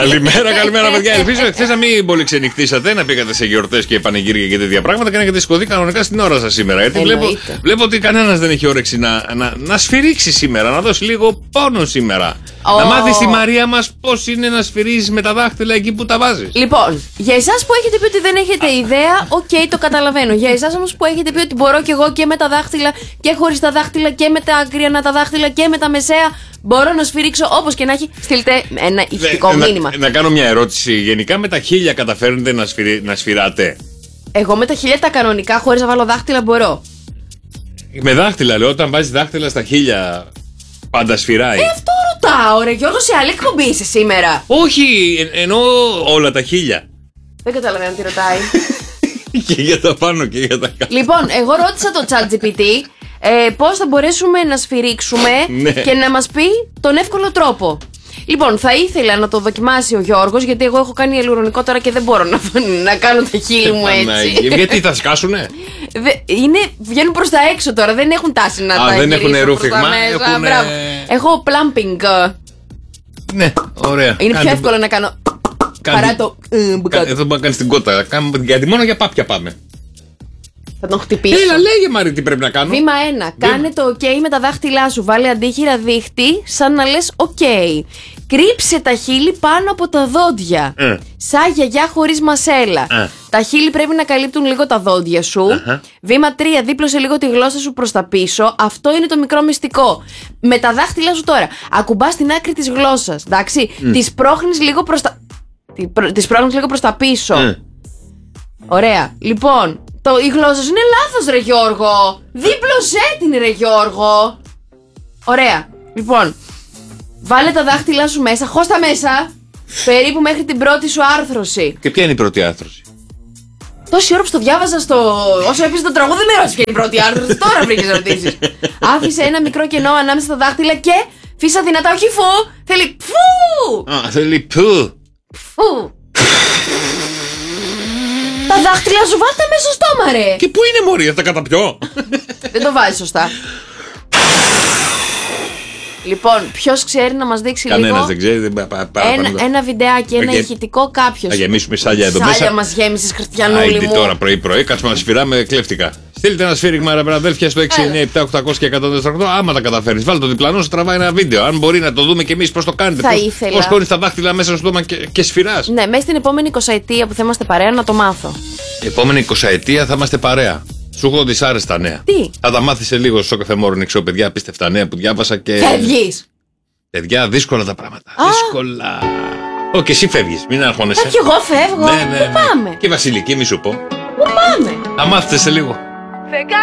Καλημέρα, παιδιά. Ελπίζω εχθές να μην πολύ ξενυχτήσατε, να πήγατε σε γιορτές και πανηγύρια και τέτοια πράγματα και να έχετε σηκωθεί κανονικά στην ώρα σας σήμερα. Γιατί βλέπω ότι κανένας δεν έχει όρεξη να σφυρίξει σήμερα, να δώσει λίγο πόνο σήμερα. Να μάθεις τη Μαρία μας πώς είναι να σφυρίζεις με τα δάχτυλα εκεί που τα βάζεις. Λοιπόν, για εσάς που έχετε πει ότι δεν έχετε ιδέα, το καταλαβαίνω. Για εσάς όμως που έχετε πει ότι μπορώ κι εγώ και με τα δάχτυλα και χωρίς τα δάχτυλα και με τα άκρια τα δάχτυλα και με τα μεσαία, μπορώ να σφυρίξω όπως και να έχει. Στείλτε ένα ηχητικό μήνυμα. Να κάνω μια ερώτηση. Γενικά με τα χείλια καταφέρνετε να σφυράτε? Εγώ με τα χείλια τα κανονικά, χωρίς να βάλω δάχτυλα, μπορώ. Με δάχτυλα, λέω, όταν βάζεις δάχτυλα στα χείλια, πάντα σφυράει. Αυτό ρωτάω, ρε Γιώργο, σε άλλη εκπομπή είσαι σήμερα. Όχι, εννοώ όλα τα χείλια. Δεν καταλαβαίνω τι ρωτάει. Και για τα πάνω και για τα κάτω. Λοιπόν, εγώ ρώτησα το ChatGPT πώς θα μπορέσουμε να σφυρίξουμε και να μας πει τον εύκολο τρόπο. Λοιπόν, θα ήθελα να το δοκιμάσει ο Γιώργος, γιατί εγώ έχω κάνει ιαλουρονικό τώρα και δεν μπορώ να κάνω τα χείλη μου έτσι. Γιατί θα σκάσουνε? Βγαίνουν προς τα έξω τώρα, δεν έχουν τάση να τα δεν έχουν ρούφιγμα. Έχω plumping. Ναι, ωραία. Είναι πιο εύκολο να κάνω παρά το. Εδώ μπορεί να κάνεις την κότα. Γιατί μόνο για πάπια πάμε. Θα τον χτυπήσω. Έλα, λέγε Μαρή, τι πρέπει να κάνω. Βήμα 1. Κάνε το OK με τα δάχτυλά σου. Βάλε αντίχειρα δίχτυ, σαν να λες OK. Κρύψε τα χείλη πάνω από τα δόντια. Σαν γιαγιά χωρίς μασέλα. Τα χείλη πρέπει να καλύπτουν λίγο τα δόντια σου. Βήμα 3. Δίπλωσε λίγο τη γλώσσα σου προς τα πίσω. Αυτό είναι το μικρό μυστικό. Με τα δάχτυλά σου τώρα, ακουμπάς την άκρη της γλώσσας. Εντάξει. Τις πρόχνεις λίγο προς τα πίσω. Ωραία. Λοιπόν. Η γλώσσα σου είναι λάθος, ρε Γιώργο. Δίπλωσέ την, ρε Γιώργο. Ωραία. Λοιπόν, βάλε τα δάχτυλά σου μέσα. Χώστα μέσα. Περίπου μέχρι την πρώτη σου άρθρωση. Και ποια είναι η πρώτη άρθρωση? Τόση ώρα που το διάβαζα όσο έπαιζε το τραγούδι, δεν με ρώτησε ποια είναι η πρώτη άρθρωση. Τώρα βρήκες ερωτήσεις. Άφησε ένα μικρό κενό ανάμεσα στα δάχτυλα και φύσα δυνατά, όχι φου. Θέλει φου. Θέλει που. Φου. Τα δάχτυλα σου βάλτε μέσα στο στόμα, ρε. Και πού είναι, μωρή, θα τα καταπιώ. Δεν το βάζεις σωστά. Λοιπόν, ποιος ξέρει να μας δείξει Κανένας λίγο? δεν ξέρει. Ένα βιντεάκι, ένα ηχητικό κάποιος. Θα γεμίσουμε σάλια εδώ μέσα. Σάλια μας γέμισες, Χριστιανούλη μου. Τώρα πρωί-πρωί, κάτσουμε να σφυράμε κλέφτικα. Στείλτε ένα σφύριγμα, ρε αδέλφια, στο 697-800 και 148. Άμα τα καταφέρεις, βάλτε το διπλανό σου, τραβάει ένα βίντεο. Αν μπορεί να το δούμε κι εμείς πώς το κάνετε. Πώς χώνεις τα δάχτυλα μέσα στο στόμα και σφυράς. Ναι, μέσα στην επόμενη 20ετία που θα είμαστε παρέα να το μάθω. Η επόμενη 20ετία θα είμαστε παρέα. Σου έχω δυσάρεστα νέα. Τι? Θα τα μάθεις σε λίγο στο Cafe Morning Show, παιδιά. Απίστευτα νέα που διάβασα και. Φεύγεις. Παιδιά, δύσκολα τα πράγματα. Δύσκολα. Και εσύ φεύγεις, μην αγχώνεσαι. Και εγώ φεύγω. Ναι. Πού πάμε? Και Βασιλική, μη σου πω. Πού πάμε? Θα μάθετε σε λίγο.